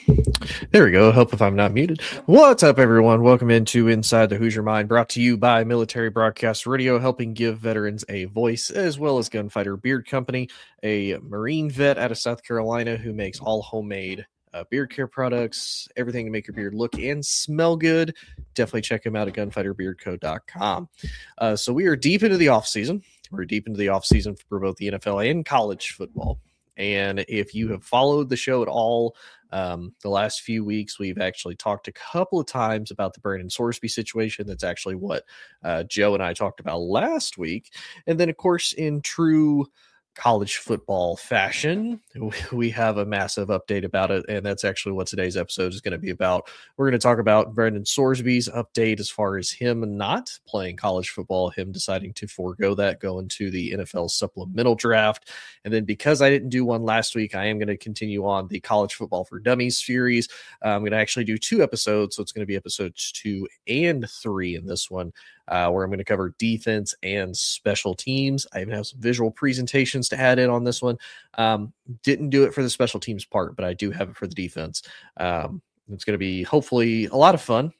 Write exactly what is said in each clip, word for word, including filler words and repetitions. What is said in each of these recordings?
There we go. Help if I'm not muted. What's up, everyone? Welcome into Inside the Hoosier Mind, brought to you by Military Broadcast Radio, helping give veterans a voice, as well as Gunfighter Beard Company, a Marine vet out of South Carolina who makes all homemade uh, beard care products, everything to make your beard look and smell good. Definitely check them out at gunfighter beard co dot com. Uh, so we are deep into the off season. We're deep into the off season for both the N F L and college football. And if you have followed the show at all, um, the last few weeks, we've actually talked a couple of times about the Brandon Sorsby situation. That's actually what uh, Joe and I talked about last week. And then, of course, in true college football fashion, we have a massive update about it, and that's actually what today's episode is going to be about. We're going to talk about Brandon Sorsby's update as far as him not playing college football, him deciding to forego that, go into the N F L supplemental draft. And then because I didn't do one last week, I am going to continue on the College Football for Dummies series. Uh, I'm going to actually do two episodes, so it's going to be episodes two and three in this one. Uh, where I'm going to cover defense and special teams. I even have some visual presentations to add in on this one. Um, didn't do it for the special teams part, but I do have it for the defense. Um, it's going to be hopefully a lot of fun.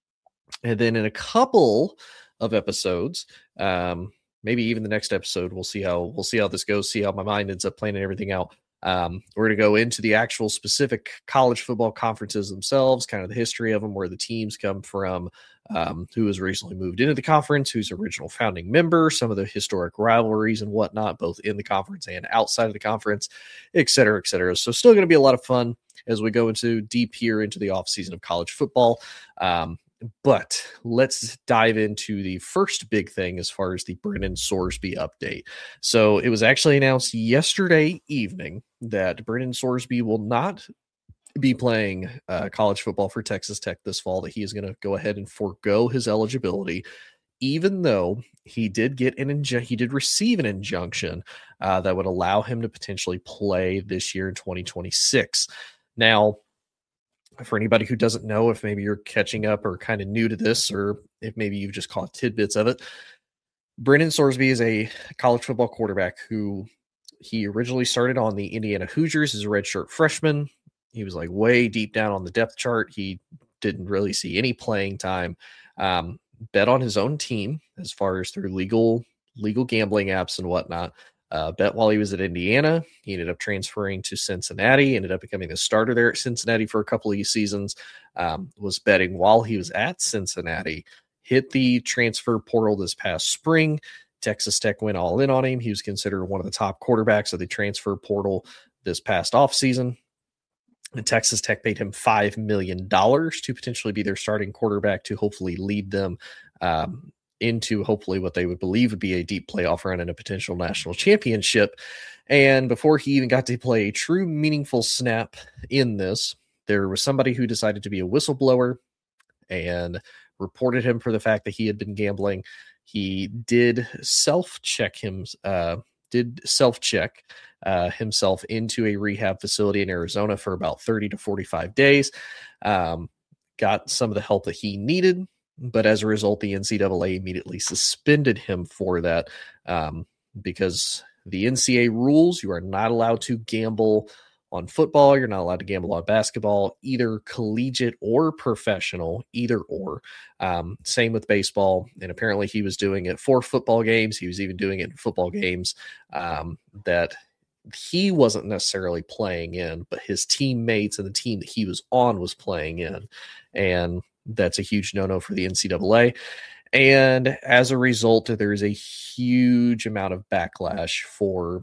And then in a couple of episodes, um, maybe even the next episode, we'll see how we'll see how this goes, see how my mind ends up planning everything out. Um, we're going to go into the actual specific college football conferences themselves, kind of the history of them, where the teams come from, um, who has recently moved into the conference, who's original founding member, some of the historic rivalries and whatnot, both in the conference and outside of the conference, et cetera, et cetera. So still going to be a lot of fun as we go into deep here into the offseason of college football. Um, But let's dive into the first big thing as far as the Brandon Sorsby update. So it was actually announced yesterday evening that Brandon Sorsby will not be playing uh, college football for Texas Tech this fall, that he is going to go ahead and forego his eligibility, even though he did get an inju- he did receive an injunction uh, that would allow him to potentially play this year in twenty twenty-six. Now, for anybody who doesn't know, if maybe you're catching up or kind of new to this, or if maybe you've just caught tidbits of it, Brandon Sorsby is a college football quarterback who he originally started on the Indiana Hoosiers as a redshirt freshman. He was like way deep down on the depth chart. He didn't really see any playing time. Um, bet on his own team as far as through legal legal gambling apps and whatnot. Uh, bet while he was at Indiana. He ended up transferring to Cincinnati, ended up becoming the starter there at Cincinnati for a couple of seasons, um, was betting while he was at Cincinnati, hit the transfer portal this past spring. Texas Tech went all in on him. He was considered one of the top quarterbacks of the transfer portal this past offseason. And Texas Tech paid him five million dollars to potentially be their starting quarterback, to hopefully lead them um, into hopefully what they would believe would be a deep playoff run and a potential national championship. And before he even got to play a true meaningful snap in this, there was somebody who decided to be a whistleblower and reported him for the fact that he had been gambling. He did self-check him, uh, did self-check uh, himself into a rehab facility in Arizona for about thirty to forty-five days, um, got some of the help that he needed. But as a result, the N C double A immediately suspended him for that um, because the N C double A rules, you are not allowed to gamble on football. You're not allowed to gamble on basketball, either collegiate or professional, either or. Um, same with baseball. And apparently he was doing it for football games. He was even doing it in football games um, that he wasn't necessarily playing in, but his teammates and the team that he was on was playing in. And that's a huge no-no for the N C double A. And as a result, there is a huge amount of backlash for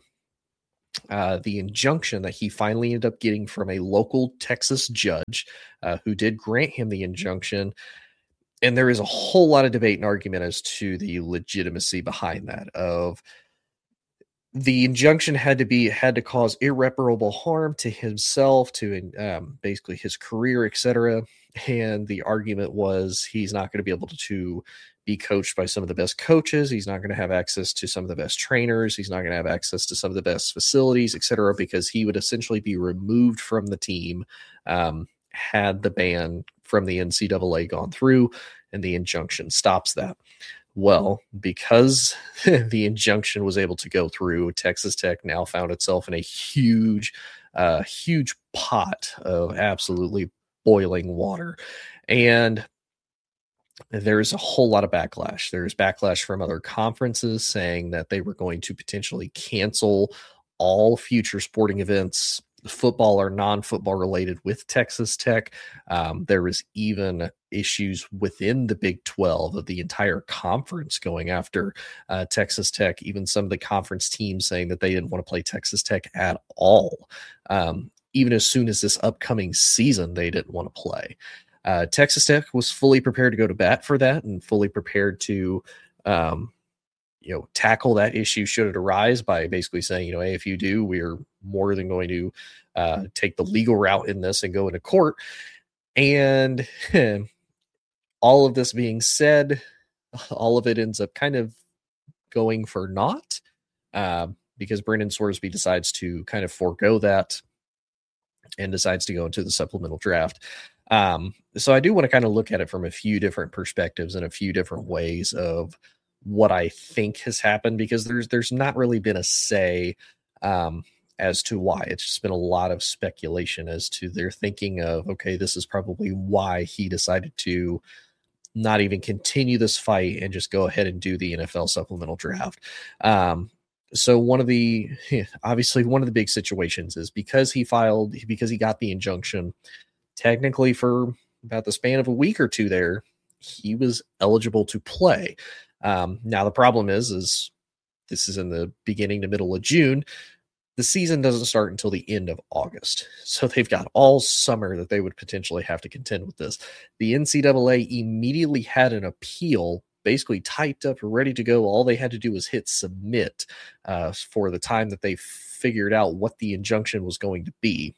uh, the injunction that he finally ended up getting from a local Texas judge uh, who did grant him the injunction. And there is a whole lot of debate and argument as to the legitimacy behind that. Of the injunction had to be had to cause irreparable harm to himself, to um, basically his career, et cetera. And the argument was he's not going to be able to be coached by some of the best coaches. He's not going to have access to some of the best trainers. He's not going to have access to some of the best facilities, et cetera, because he would essentially be removed from the team um, had the ban from the N C double A gone through, and the injunction stops that. Well, because the injunction was able to go through, Texas Tech now found itself in a huge a huge pot of absolutely boiling water. And there's a whole lot of backlash. There's backlash from other conferences saying that they were going to potentially cancel all future sporting events, football or non-football related, with Texas Tech. Um, there was even issues within the Big twelve of the entire conference going after uh, Texas Tech, even some of the conference teams saying that they didn't want to play Texas Tech at all. Um, even as soon as this upcoming season, they didn't want to play. Uh, Texas Tech was fully prepared to go to bat for that and fully prepared to, um, you know, tackle that issue should it arise by basically saying, you know, hey, if you do, we're more than going to uh, take the legal route in this and go into court. And all of this being said, all of it ends up kind of going for naught uh, because Brendan Sorsby decides to kind of forego that and decides to go into the supplemental draft. Um, so I do want to kind of look at it from a few different perspectives and a few different ways of what I think has happened, because there's there's not really been a say um, as to why. It's just been a lot of speculation as to their thinking of, okay, this is probably why he decided to not even continue this fight and just go ahead and do the N F L supplemental draft. Um, so one of the, obviously one of the big situations is because he filed, because he got the injunction, technically for about the span of a week or two there, he was eligible to play. Um, now the problem is, is this is in the beginning to middle of June. The season doesn't start until the end of August. So they've got all summer that they would potentially have to contend with this. The N C double A immediately had an appeal basically typed up, ready to go. All they had to do was hit submit uh, for the time that they figured out what the injunction was going to be.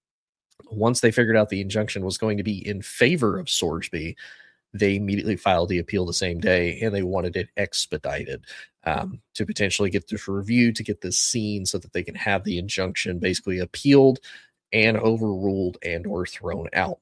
Once they figured out the injunction was going to be in favor of Sorsby, they immediately filed the appeal the same day, and they wanted it expedited um, to potentially get this review, to get this seen so that they can have the injunction basically appealed and overruled and or thrown out.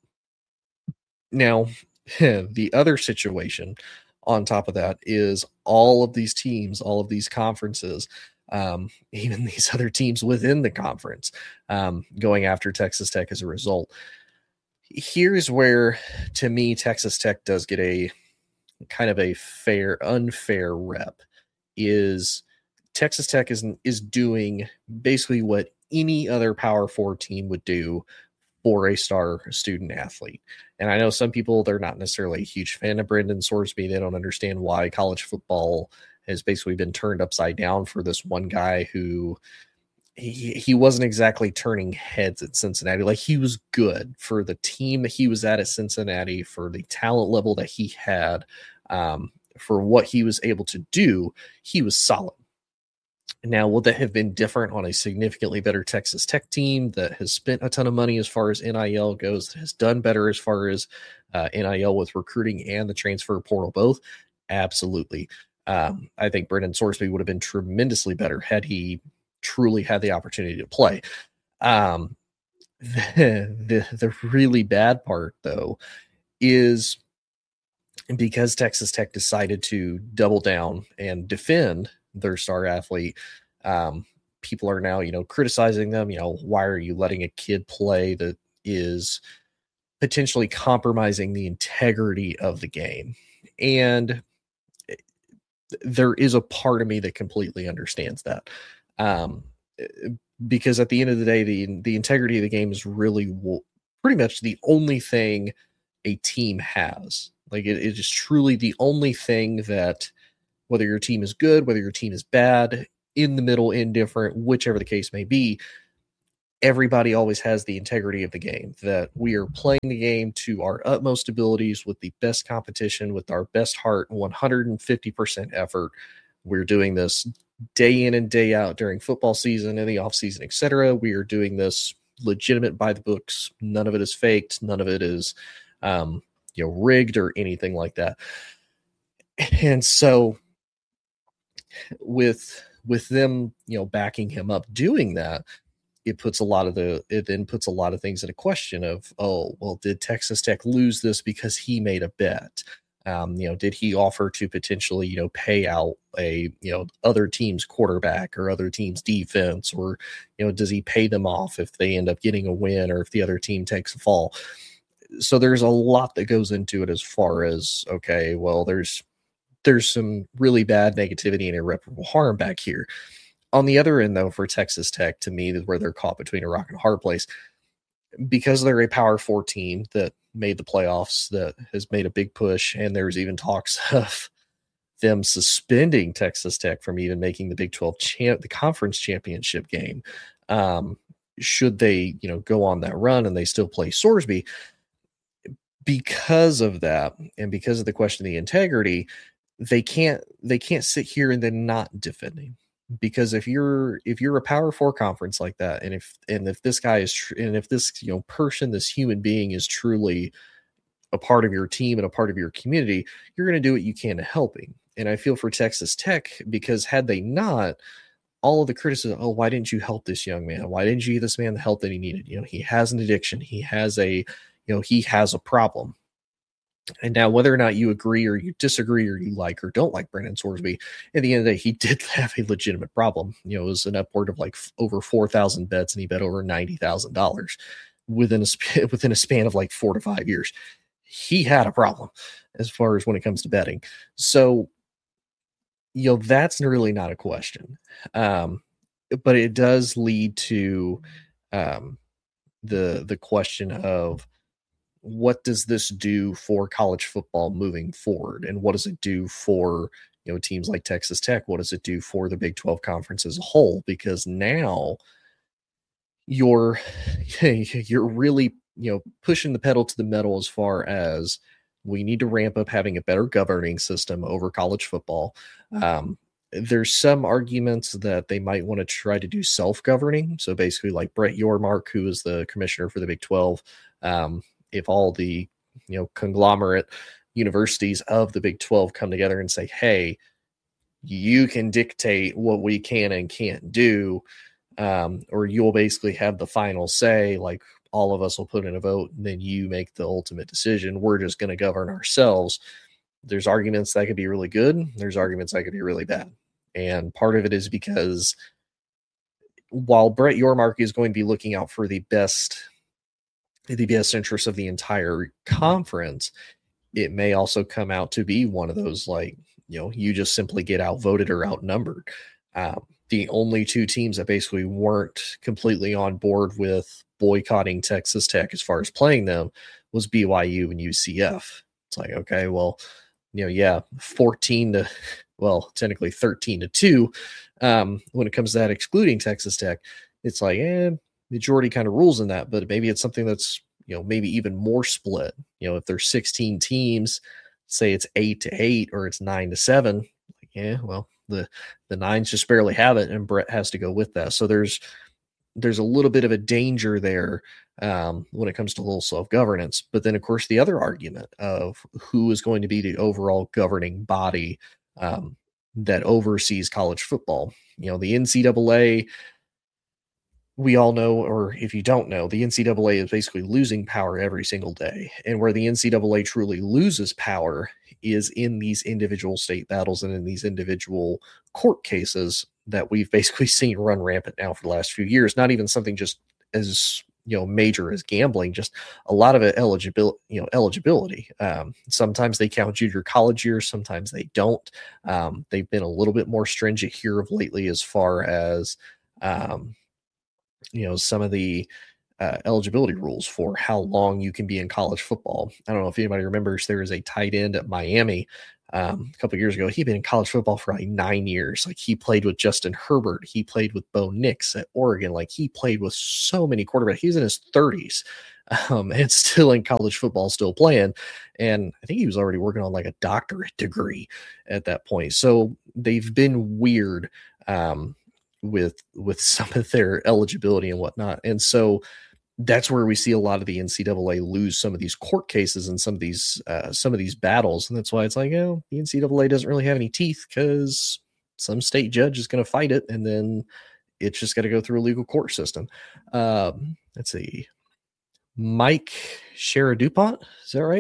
Now, the other situation on top of that is all of these teams, all of these conferences, um, even these other teams within the conference um, going after Texas Tech as a result. Here's where, to me, Texas Tech does get a kind of a fair, unfair rep. Is Texas Tech is, is doing basically what any other Power Four team would do for a star student athlete. And I know some people, they're not necessarily a huge fan of Brendan Sorsby. They don't understand why college football has basically been turned upside down for this one guy who he, he wasn't exactly turning heads at Cincinnati. Like, he was good for the team that he was at at Cincinnati, for the talent level that he had, um, for what he was able to do. He was solid. Now, would that have been different on a significantly better Texas Tech team that has spent a ton of money as far as N I L goes, that has done better as far as uh, N I L with recruiting and the transfer portal both? Absolutely. Um, I think Brendan Sorsby would have been tremendously better had he truly had the opportunity to play. Um, the, the, the really bad part, though, is because Texas Tech decided to double down and defend their star athlete, um, people are now, you know, criticizing them. You know, why are you letting a kid play that is potentially compromising the integrity of the game? And there is a part of me that completely understands that. Um, because at the end of the day, the, the integrity of the game is really pretty much the only thing a team has. Like, it, it is truly the only thing that, whether your team is good, whether your team is bad, in the middle, indifferent, whichever the case may be, everybody always has the integrity of the game, that we are playing the game to our utmost abilities with the best competition, with our best heart, one hundred fifty percent effort. We're doing this day in and day out during football season, in the off season, et cetera. We are doing this legitimate, by the books. None of it is faked. None of it is, um, you know, rigged or anything like that. And so with, with them, you know, backing him up doing that, it puts a lot of the, it then puts a lot of things in a question of, oh, well, did Texas Tech lose this because he made a bet? Um, you know, did he offer to potentially, you know, pay out a, you know, other team's quarterback or other team's defense, or, you know, does he pay them off if they end up getting a win or if the other team takes a fall? So there's a lot that goes into it as far as, okay, well, there's there's some really bad negativity and irreparable harm back here. On the other end, though, for Texas Tech, to me, is where they're caught between a rock and a hard place, because they're a Power Four team that made the playoffs, that has made a big push, and there's even talks of them suspending Texas Tech from even making the Big twelve champ, the conference championship game. Um, should they, you know, go on that run and they still play Sorsby? Because of that, and because of the question of the integrity, they can't they can't sit here and then not defending. Because if you're if you're a Power Four conference like that, and if and if this guy is tr- and if this, you know, person, this human being is truly a part of your team and a part of your community, you're going to do what you can to help him. And I feel for Texas Tech, because had they not, all of the criticism, oh, why didn't you help this young man? Why didn't you give this man the help that he needed? You know, he has an addiction. He has a, you know, he has a problem. And now, whether or not you agree or you disagree or you like or don't like Brandon Sorsby, at the end of the day, he did have a legitimate problem. You know, it was an upward of like over four thousand bets, and he bet over ninety thousand dollars within a sp- within a span of like four to five years. He had a problem as far as when it comes to betting. So, you know, that's really not a question. Um, but it does lead to um, the the question of, what does this do for college football moving forward? And what does it do for, you know, teams like Texas Tech? What does it do for the Big twelve conference as a whole? Because now you're, you're really, you know, pushing the pedal to the metal as far as, we need to ramp up having a better governing system over college football. Um, there's some arguments that they might want to try to do self-governing. So basically, like Brett Yormark, who is the commissioner for the Big twelve, um, if all the, you know, conglomerate universities of the Big twelve come together and say, hey, you can dictate what we can and can't do, um, or you'll basically have the final say, like all of us will put in a vote and then you make the ultimate decision. We're just going to govern ourselves. There's arguments that could be really good. There's arguments that could be really bad. And part of it is because while Brett Yormark is going to be looking out for the best the best interests of the entire conference, it may also come out to be one of those, like, you know, you just simply get outvoted or outnumbered. Um, the only two teams that basically weren't completely on board with boycotting Texas Tech as far as playing them was B Y U and U C F. It's like, okay, well, you know, yeah, fourteen to, well, technically thirteen to two. Um, when it comes to that, excluding Texas Tech, it's like, eh, majority kind of rules in that, but maybe it's something that's, you know, maybe even more split. You know, if there's sixteen teams, say it's eight to eight or it's nine to seven, like, yeah, well, the the nines just barely have it, and Brett has to go with that. So there's there's a little bit of a danger there um, when it comes to a little self-governance. But then, of course, the other argument of who is going to be the overall governing body um, that oversees college football. You know, the N C double A, we all know, or if you don't know, the N C double A is basically losing power every single day. And where the N C double A truly loses power is in these individual state battles and in these individual court cases that we've basically seen run rampant now for the last few years. Not even something just as, you know, major as gambling, just a lot of it eligibility, you know, eligibility. Um, sometimes they count junior college years, sometimes they don't. Um, they've been a little bit more stringent here of lately as far as, um, you know, some of the uh, eligibility rules for how long you can be in college football. I don't know if anybody remembers, there is a tight end at Miami um, a couple of years ago. He'd been in college football for like nine years. Like, he played with Justin Herbert. He played with Bo Nix at Oregon. Like, he played with so many quarterbacks. He's in his thirties um, and still in college football, still playing. And I think he was already working on like a doctorate degree at that point. So they've been weird um, with with some of their eligibility and whatnot. And so that's where we see a lot of the N C double A lose some of these court cases and some of these uh, some of these battles. And that's why it's like, oh, the N C double A doesn't really have any teeth, because some state judge is going to fight it, and then it's just got to go through a legal court system. Um, let's see. Mike Shara DuPont, is that right?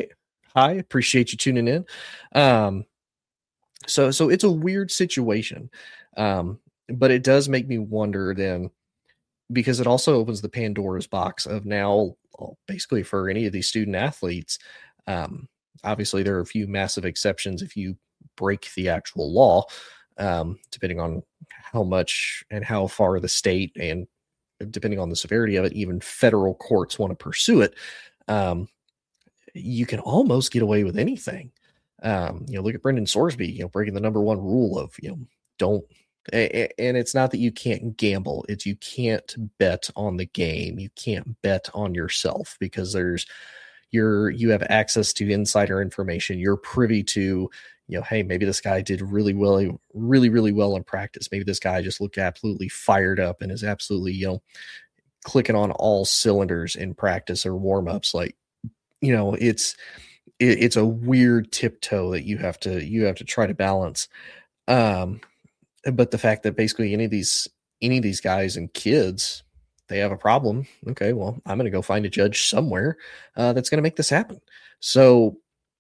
Hi, appreciate you tuning in. Um, so so it's a weird situation. Um, but it does make me wonder then because it also opens the Pandora's box of now well, basically for any of these student athletes. Um, Obviously there are a few massive exceptions if you break the actual law, um, depending on how much and how far the state and depending on the severity of it, even federal courts want to pursue it. Um, you can almost get away with anything. Um, you know, look at Brendan Sorsby, you know, breaking the number one rule of, you know, don't, and it's not that you can't gamble, it's you can't bet on the game. You can't bet on yourself because there's, you're, you have access to insider information. You're privy to, you know, hey, maybe this guy did really well, really, really well in practice. Maybe this guy just looked absolutely fired up and is absolutely, you know, clicking on all cylinders in practice or warmups. Like, you know, it's it, it's a weird tiptoe that you have to you have to try to balance. Um, but the fact that basically any of these any of these guys and kids, they have a problem. Okay, well, I'm going to go find a judge somewhere uh, that's going to make this happen. So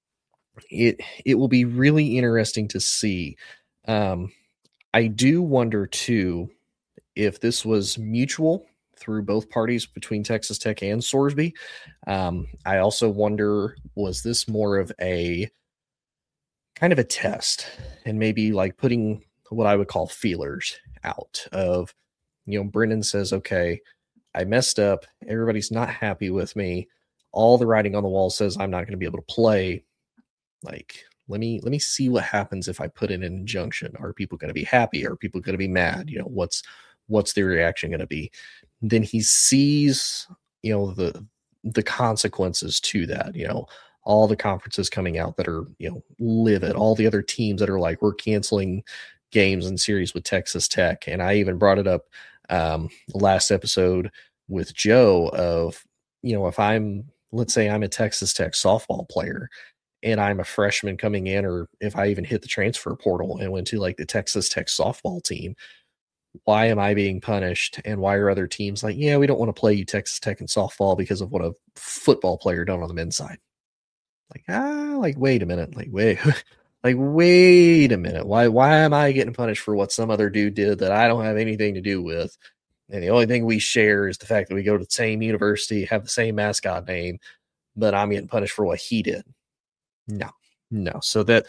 it it will be really interesting to see. Um, I do wonder too if this was mutual through both parties between Texas Tech and Sorsby. Um, I also wonder, was this more of a kind of a test and maybe like putting what I would call feelers out of, you know, Brendan says, okay, I messed up. Everybody's not happy with me. All the writing on the wall says I'm not going to be able to play. Like, let me let me see what happens if I put in an injunction. Are people going to be happy? Are people going to be mad? You know, what's what's the reaction going to be? Then he sees, you know, the the consequences to that, you know, all the conferences coming out that are, you know, livid, all the other teams that are like, we're canceling games and series with Texas Tech. And I even brought it up um last episode with Joe of, you know, if I'm, let's say I'm a Texas Tech softball player and I'm a freshman coming in, or if I even hit the transfer portal and went to like the Texas Tech softball team, why am I being punished? And why are other teams like, yeah, we don't want to play you Texas Tech in softball because of what a football player done on the men's side? Like, ah, like, wait a minute. Like, wait, like, wait a minute. Why, why am I getting punished for what some other dude did that I don't have anything to do with? And the only thing we share is the fact that we go to the same university, have the same mascot name, but I'm getting punished for what he did. No, no. So that,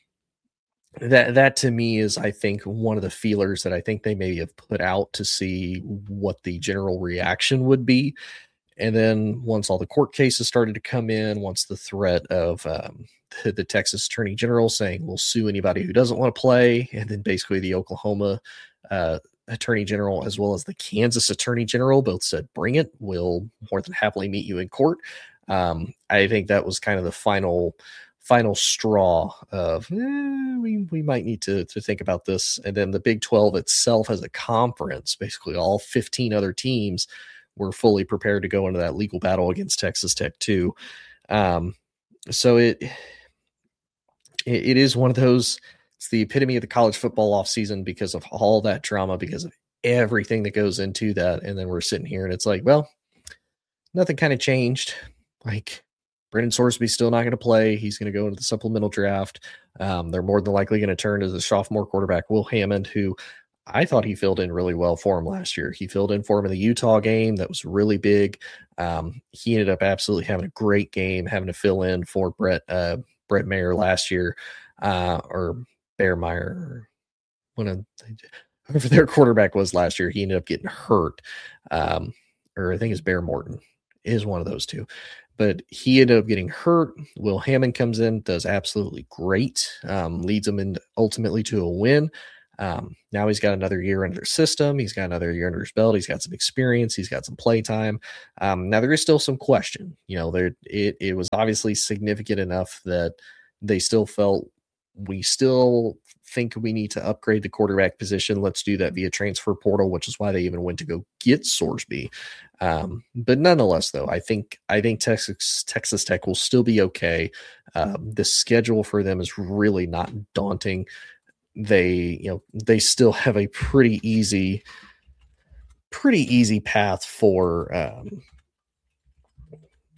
that that to me is, I think, one of the feelers that I think they maybe have put out to see what the general reaction would be. And then once all the court cases started to come in, once the threat of um, the, the Texas Attorney General saying we'll sue anybody who doesn't want to play, and then basically the Oklahoma uh, Attorney General as well as the Kansas Attorney General both said, bring it, we'll more than happily meet you in court. Um, I think that was kind of the final final straw of eh, we we might need to to think about this. And then the Big twelve itself as a conference, basically all fifteen other teams were fully prepared to go into that legal battle against Texas Tech too. Um, so it, it it is one of those. It's the epitome of the college football offseason because of all that drama, because of everything that goes into that. And then we're sitting here and it's like, well, nothing kind of changed. Like, Brendan Sorsby's still not going to play. He's going to go into the supplemental draft. Um, they're more than likely going to turn to the sophomore quarterback, Will Hammond, who I thought he filled in really well for him last year. He filled in for him in the Utah game. That was really big. Um, he ended up absolutely having a great game, having to fill in for Brett uh, Brett Mayer last year, uh, or Bear Meyer, one of whoever their quarterback was last year. He ended up getting hurt, um, or I think it's Bear Morton is one of those two. But he ended up getting hurt. Will Hammond comes in, does absolutely great, um, leads them in ultimately to a win. Um, now he's got another year under his system. He's got another year under his belt. He's got some experience. He's got some play time. Um, now there is still some question. You know, there it it was obviously significant enough that they still felt we still think we need to upgrade the quarterback position. Let's do that via transfer portal, which is why they even went to go get Sorsby. Um, but nonetheless, though, I think I think Texas Texas Tech will still be okay. Um, the schedule for them is really not daunting. They, you know, they still have a pretty easy, pretty easy path for, um,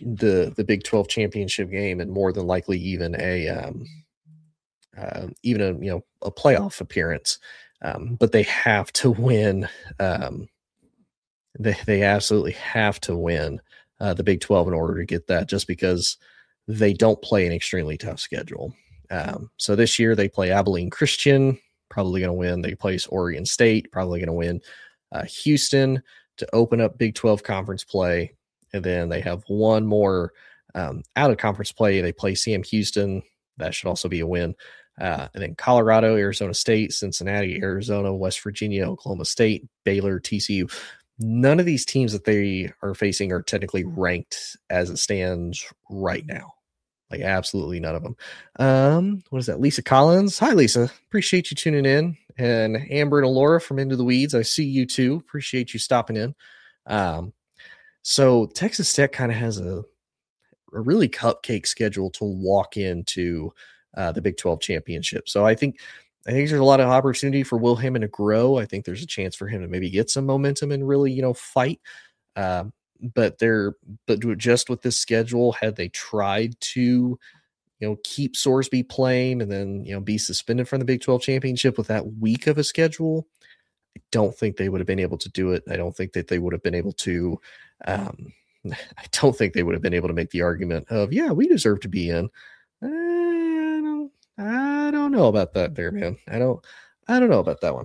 the the Big twelve championship game, and more than likely even a um, uh, even a you know a playoff appearance. Um, but they have to win. Um, they they absolutely have to win uh, the Big twelve in order to get that, just because they don't play an extremely tough schedule. Um, so this year they play Abilene Christian, probably going to win. They place Oregon State, probably going to win. Uh, Houston to open up Big twelve conference play. And then they have one more um, out of conference play. They play Sam Houston. That should also be a win. Uh, and then Colorado, Arizona State, Cincinnati, Arizona, West Virginia, Oklahoma State, Baylor, T C U. None of these teams that they are facing are technically ranked as it stands right now. Like, absolutely none of them. Um, what is that? Lisa Collins. Hi, Lisa. Appreciate you tuning in. And Amber and Laura from Into the Weeds. I see you too. Appreciate you stopping in. Um, so Texas Tech kind of has a, a really cupcake schedule to walk into uh, the Big twelve championship. So I think I think there's a lot of opportunity for Will Hammond to grow. I think there's a chance for him to maybe get some momentum and really, you know, fight. Um, but they're but just with this schedule, had they tried to, you know, keep Sorsby playing and then, you know, be suspended from the Big twelve championship with that weak of a schedule, I don't think they would have been able to do it. I don't think that they would have been able to. Um, I don't think they would have been able to make the argument of, yeah, we deserve to be in. I don't, I don't know about that there, man. I don't, I don't know about that one.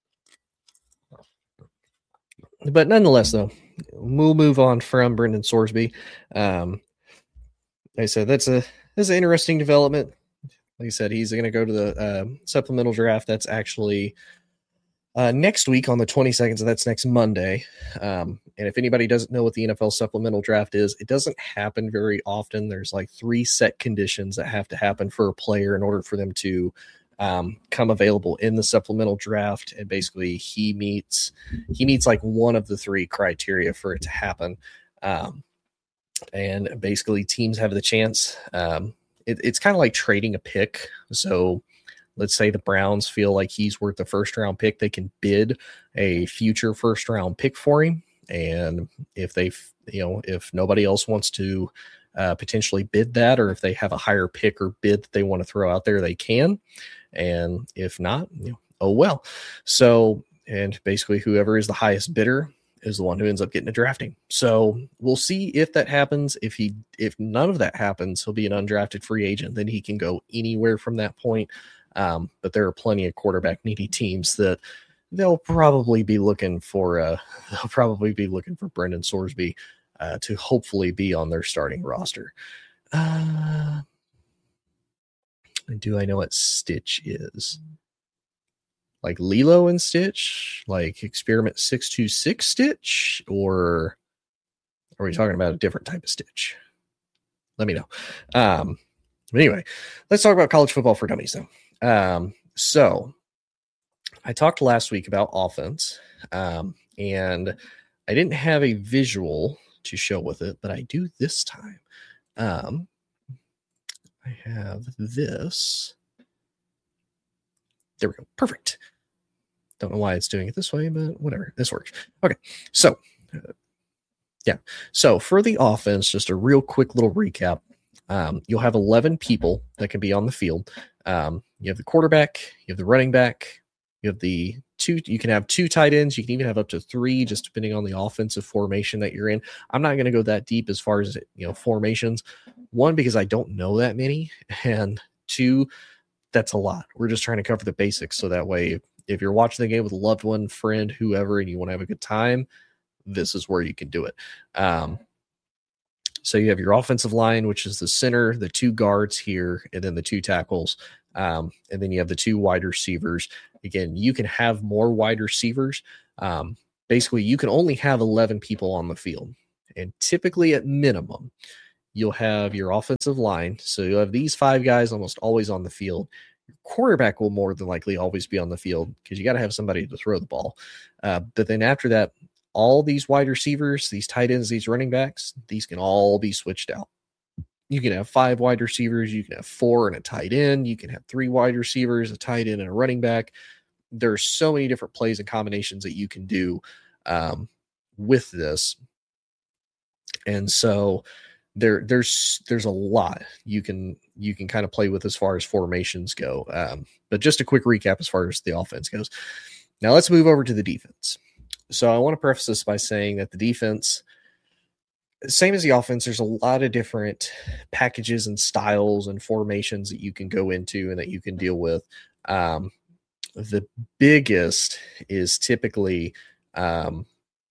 But nonetheless, though, we'll move on from Brendan Sorsby. Um, like I said, that's a that's an interesting development. Like I said, he's going to go to the uh, supplemental draft. That's actually uh, next week on the twenty-second, so that's next Monday. Um, and if anybody doesn't know what the N F L supplemental draft is, it doesn't happen very often. There's like three set conditions that have to happen for a player in order for them to um, come available in the supplemental draft. And basically he meets, he meets like one of the three criteria for it to happen. Um, and basically teams have the chance. Um, it, it's kind of like trading a pick. So let's say the Browns feel like he's worth a first round pick. They can bid a future first round pick for him. And if they, you know, if nobody else wants to uh, potentially bid that, or if they have a higher pick or bid that they want to throw out there, they can. And if not, you know, oh well. So, and basically whoever is the highest bidder is the one who ends up getting a drafting. So we'll see if that happens. If he, if none of that happens, he'll be an undrafted free agent. Then he can go anywhere from that point. Um, but there are plenty of quarterback needy teams that they'll probably be looking for. Uh, they'll probably be looking for Brendan Sorsby uh, to hopefully be on their starting roster. Uh, do I know what Stitch is? Like Lilo and Stitch, like Experiment six two six Stitch, or are we talking about a different type of Stitch? Let me know. Um, but anyway, let's talk about college football for dummies though. Um, so I talked last week about offense, um, and I didn't have a visual to show with it, but I do this time. Um, I have this. There we go. Perfect. Don't know why it's doing it this way, but whatever. This works. Okay. So, uh, yeah. So for the offense, just a real quick little recap. Um, you'll have eleven people that can be on the field. Um, you have the quarterback, you have the running back, you have the two, you can have two tight ends. You can even have up to three, just depending on the offensive formation that you're in. I'm not going to go that deep as far as, you know, formations. One, because I don't know that many. And two, that's a lot. We're just trying to cover the basics. So that way, if you're watching the game with a loved one, friend, whoever, and you want to have a good time, this is where you can do it. Um, so you have your offensive line, which is the center, the two guards here, and then the two tackles. Um, and then you have the two wide receivers. Again, you can have more wide receivers. Um, basically, you can only have eleven people on the field. And typically at minimum, you'll have your offensive line. So you'll have these five guys almost always on the field. Your quarterback will more than likely always be on the field because you got to have somebody to throw the ball. Uh, but then after that, all these wide receivers, these tight ends, these running backs, these can all be switched out. You can have five wide receivers. You can have four and a tight end. You can have three wide receivers, a tight end, and a running back. There's so many different plays and combinations that you can do um, with this. And so there there's there's a lot you can you can kind of play with as far as formations go. Um, but just a quick recap as far as the offense goes. Now let's move over to the defense. So I want to preface this by saying that the defense, same as the offense, there's a lot of different packages and styles and formations that you can go into and that you can deal with. Um, the biggest is typically um,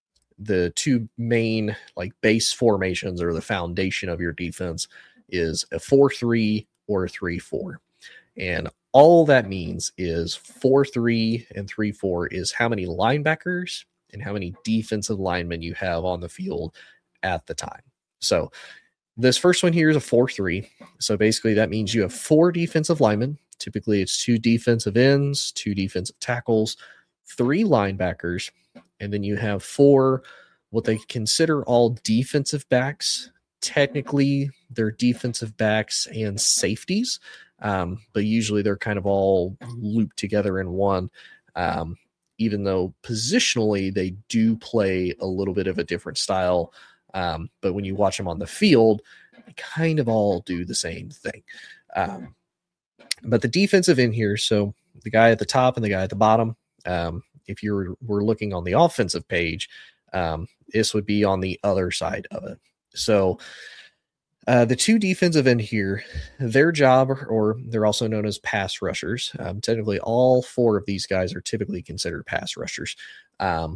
the two main like base formations or the foundation of your defense is a four three or a three four. And all that means is four three and three four is how many linebackers and how many defensive linemen you have on the field at the time. So this first one here is a four three. So basically that means you have four defensive linemen. Typically it's two defensive ends, two defensive tackles, three linebackers, and then you have four what they consider all defensive backs. Technically they're defensive backs and safeties, um, but usually they're kind of all looped together in one. Um, even though positionally they do play a little bit of a different style. Um, but when you watch them on the field, they kind of all do the same thing. Um, but the defensive end here, so the guy at the top and the guy at the bottom, um, if you were, were looking on the offensive page, um, this would be on the other side of it. So uh, the two defensive end here, their job, or they're also known as pass rushers. Um, technically, all four of these guys are typically considered pass rushers. Um,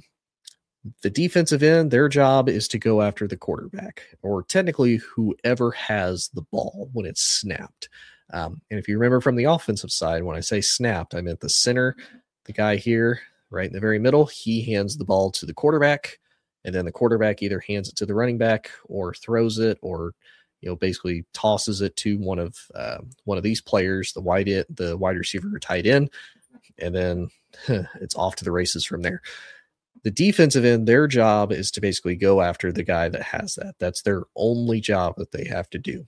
the defensive end, their job is to go after the quarterback, or technically whoever has the ball when it's snapped. Um, and if you remember from the offensive side, when I say snapped, I meant the center, the guy here, right in the very middle, he hands the ball to the quarterback, and then the quarterback either hands it to the running back or throws it, or you know, basically tosses it to one of uh, one of these players, the wide it, the wide receiver or tight end, and then huh, it's off to the races from there. The defensive end, their job is to basically go after the guy that has that. That's their only job that they have to do.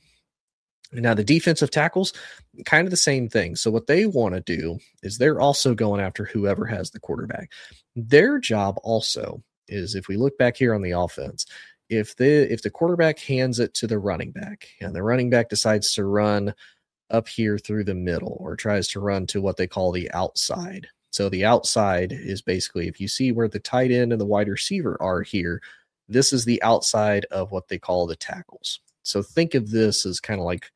Now, the defensive tackles, kind of the same thing. So what they want to do is they're also going after whoever has the quarterback. Their job also is, if we look back here on the offense, if the if the quarterback hands it to the running back and the running back decides to run up here through the middle or tries to run to what they call the outside. So the outside is basically, if you see where the tight end and the wide receiver are here, this is the outside of what they call the tackles. So think of this as kind of like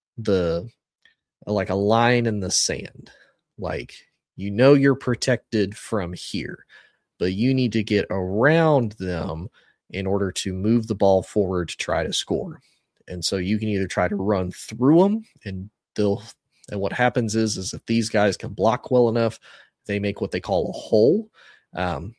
the like a line in the sand. Like, you know, you're protected from here, but you need to get around them in order to move the ball forward to try to score. And so you can either try to run through them, and they'll and what happens is is if these guys can block well enough, they make what they call a hole. Um,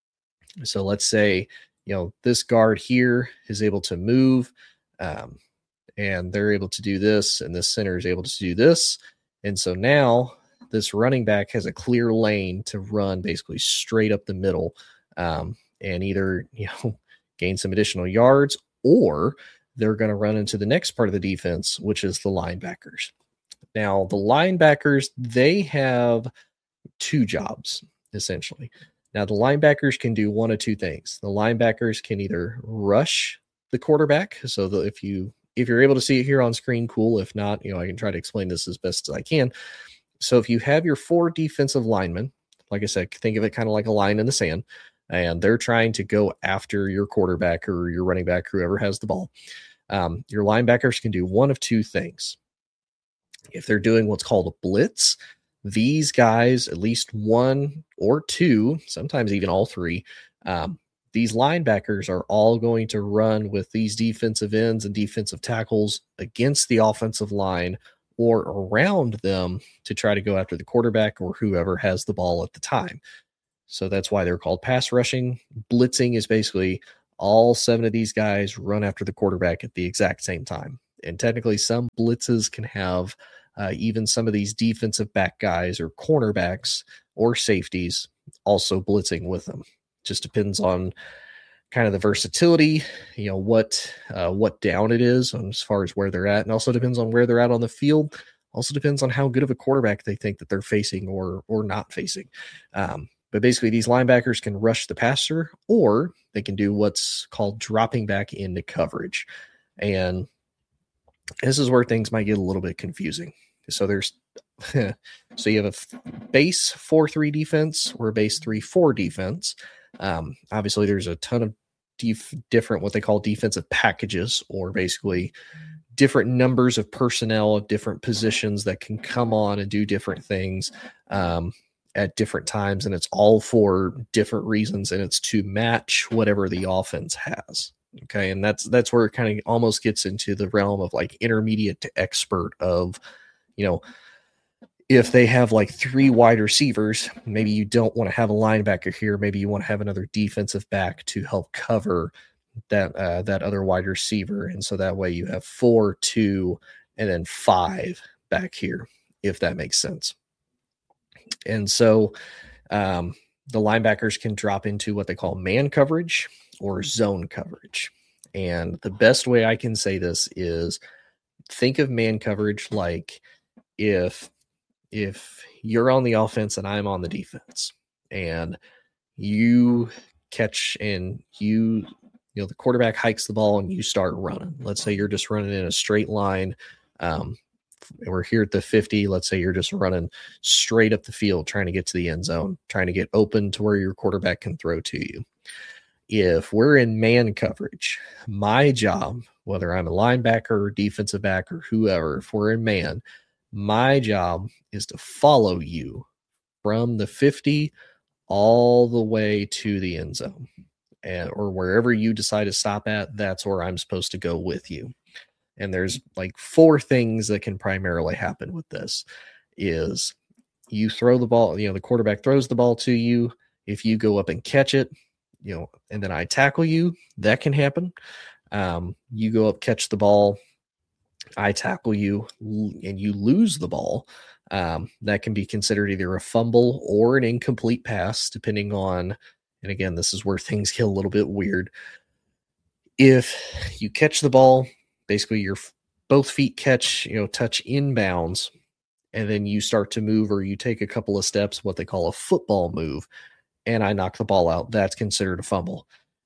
so let's say, you know, this guard here is able to move, um, and they're able to do this, and this center is able to do this. And so now this running back has a clear lane to run basically straight up the middle, um, and either, you know, gain some additional yards, or they're going to run into the next part of the defense, which is the linebackers. Now, the linebackers, they have two jobs, essentially. Now, the linebackers can do one of two things. The linebackers can either rush the quarterback. So that if you if you're able to see it here on screen, cool. If not, you know, I can try to explain this as best as I can. So if you have your four defensive linemen, like I said, think of it kind of like a line in the sand, and they're trying to go after your quarterback or your running back, whoever has the ball. Um, your linebackers can do one of two things. If they're doing what's called a blitz, these guys, at least one or two, sometimes even all three, um, these linebackers are all going to run with these defensive ends and defensive tackles against the offensive line or around them to try to go after the quarterback or whoever has the ball at the time. So that's why they're called pass rushing. Blitzing is basically all seven of these guys run after the quarterback at the exact same time. And technically some blitzes can have uh, even some of these defensive back guys or cornerbacks or safeties also blitzing with them. Just depends on kind of the versatility, you know, what uh, what down it is on as far as where they're at, and also depends on where they're at on the field. Also depends on how good of a quarterback they think that they're facing or or not facing. Um, but basically, these linebackers can rush the passer, or they can do what's called dropping back into coverage. And This is where things might get a little bit confusing. So there's so you have a base four three defense or a base three four defense. Um, obviously, there's a ton of def- different what they call defensive packages, or basically different numbers of personnel of different positions that can come on and do different things um, at different times, and it's all for different reasons, and it's to match whatever the offense has. Okay, and that's that's where it kind of almost gets into the realm of like intermediate to expert of, you know, if they have like three wide receivers, maybe you don't want to have a linebacker here. Maybe you want to have another defensive back to help cover that uh, that other wide receiver, and so that way you have four, two, and then five back here, if that makes sense. And so um, the linebackers can drop into what they call man coverage or zone coverage. And the best way I can say this is think of man coverage like if if you're on the offense and I'm on the defense, and you catch and you you know the quarterback hikes the ball and you start running. Let's say you're just running in a straight line. Um, we're here at the fifty. Let's say you're just running straight up the field, trying to get to the end zone, trying to get open to where your quarterback can throw to you. If we're in man coverage, my job, whether I'm a linebacker or defensive back or whoever, if we're in man, my job is to follow you from the fifty all the way to the end zone, and or wherever you decide to stop at, that's where I'm supposed to go with you. And there's like four things that can primarily happen with this is you throw the ball, you know, the quarterback throws the ball to you. If you go up and catch it, you know, and then I tackle you, that can happen. Um, you go up, catch the ball, I tackle you, and you lose the ball. Um, that can be considered either a fumble or an incomplete pass, depending on, and again, this is where things get a little bit weird. If you catch the ball, basically your both feet catch, you know, touch inbounds, and then you start to move or you take a couple of steps, what they call a football move, and I knock the ball out, that's considered a fumble.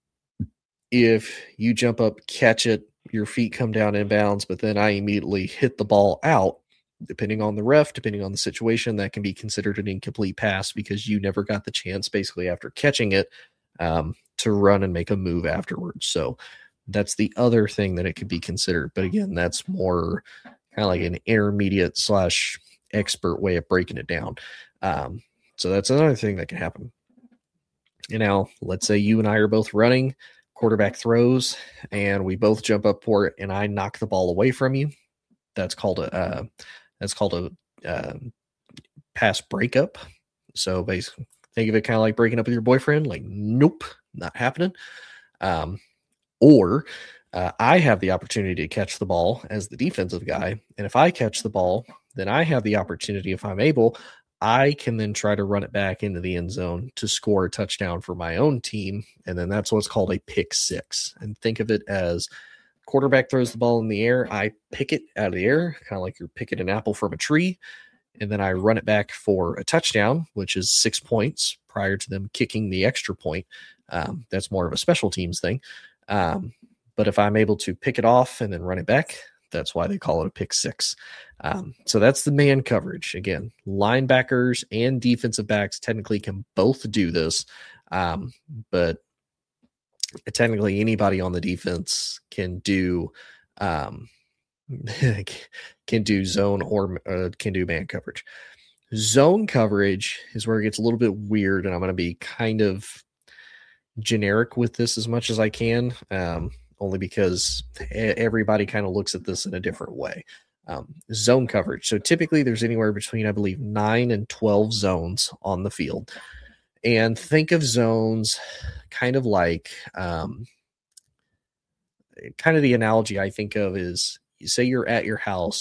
If you jump up, catch it, your feet come down inbounds, but then I immediately hit the ball out, depending on the ref, depending on the situation, that can be considered an incomplete pass because you never got the chance basically after catching it um, to run and make a move afterwards. So that's the other thing that it could be considered. But again, that's more kind of like an intermediate slash expert way of breaking it down. Um, so that's another thing that can happen. And now let's say you and I are both running, quarterback throws, and we both jump up for it, and I knock the ball away from you. That's called a uh, that's called a uh, pass breakup. So basically, think of it kind of like breaking up with your boyfriend. Like, nope, not happening. Um, or uh, I have the opportunity to catch the ball as the defensive guy, and if I catch the ball, then I have the opportunity, if I'm able, I can then try to run it back into the end zone to score a touchdown for my own team. And then that's what's called a pick six. And think of it as quarterback throws the ball in the air. I pick it out of the air, kind of like you're picking an apple from a tree. And then I run it back for a touchdown, which is six points prior to them kicking the extra point. Um, that's more of a special teams thing. Um, but if I'm able to pick it off and then run it back, that's why they call it a pick six. Um, so that's the man coverage. Again, linebackers and defensive backs technically can both do this, um, but technically anybody on the defense can do um, can do zone or uh, can do man coverage. Zone coverage is where it gets a little bit weird, and I'm going to be kind of generic with this as much as I can. Um, only because everybody kind of looks at this in a different way. Um, zone coverage. So typically there's anywhere between, I believe, nine and twelve zones on the field. And think of zones kind of like, um, kind of the analogy I think of is, you say you're at your house